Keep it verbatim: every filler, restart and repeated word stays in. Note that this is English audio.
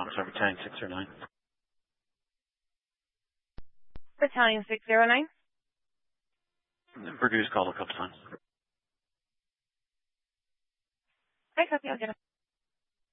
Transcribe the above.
sorry, Battalion six zero nine. Battalion six zero nine. Burgoo's called a couple times. I copy. I'll get it.